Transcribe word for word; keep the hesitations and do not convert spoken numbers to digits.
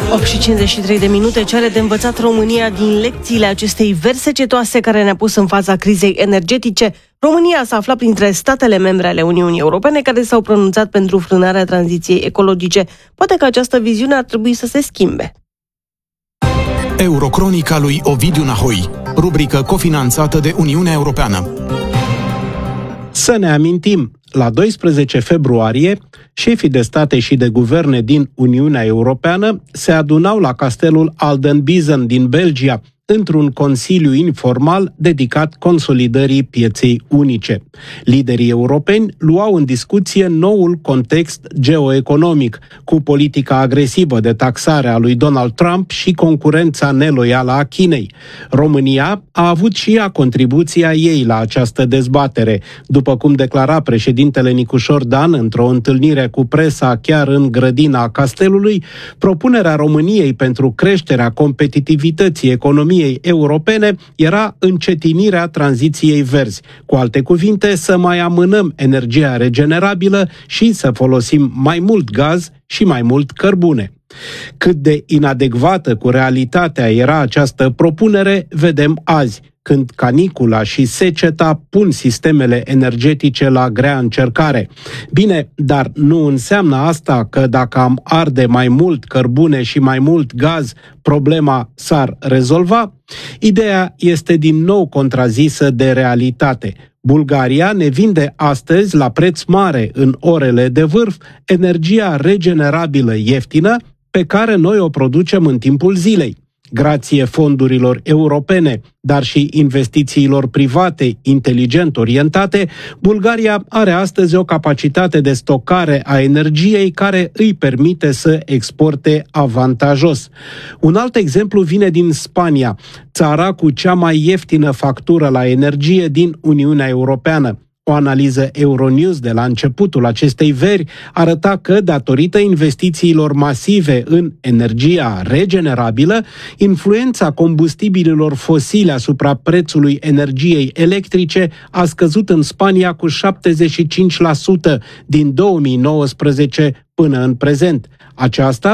opt și cincizeci și trei de minute. Ce are de învățat România din lecțiile acestei veri secetoase care ne-a pus în fața crizei energetice? România s-a aflat printre statele membre ale Uniunii Europene care s-au pronunțat pentru frânarea tranziției ecologice. Poate că această viziune ar trebui să se schimbe. Eurocronica lui Ovidiu Nahoi, rubrică cofinanțată de Uniunea Europeană. Să ne amintim, la doisprezece februarie, șefii de state și de guverne din Uniunea Europeană se adunau la castelul Aldenbizen din Belgia, într-un consiliu informal dedicat consolidării pieței unice. Liderii europeni luau în discuție noul context geoeconomic, cu politica agresivă de taxare a lui Donald Trump și concurența neloială a Chinei. România a avut și ea contribuția ei la această dezbatere, după cum declara președintele Nicușor Dan într-o întâlnire cu presa chiar în grădina castelului. Propunerea României pentru creșterea competitivității economiei europene era încetinirea tranziției verzi. Cu alte cuvinte, să mai amânăm energia regenerabilă și să folosim mai mult gaz și mai mult cărbune. Cât de inadecvată cu realitatea era această propunere, vedem azi, când canicula și seceta pun sistemele energetice la grea încercare. Bine, dar nu înseamnă asta că dacă am arde mai mult cărbune și mai mult gaz, problema s-ar rezolva? Ideea este din nou contrazisă de realitate. Bulgaria ne vinde astăzi la preț mare în orele de vârf energia regenerabilă ieftină pe care noi o producem în timpul zilei. Grație fondurilor europene, dar și investițiilor private inteligent orientate, Bulgaria are astăzi o capacitate de stocare a energiei care îi permite să exporte avantajos. Un alt exemplu vine din Spania, țara cu cea mai ieftină factură la energie din Uniunea Europeană. O analiză Euronews de la începutul acestei veri arăta că, datorită investițiilor masive în energia regenerabilă, influența combustibililor fosile asupra prețului energiei electrice a scăzut în Spania cu șaptezeci și cinci la sută din două mii nouăsprezece până în prezent. Aceasta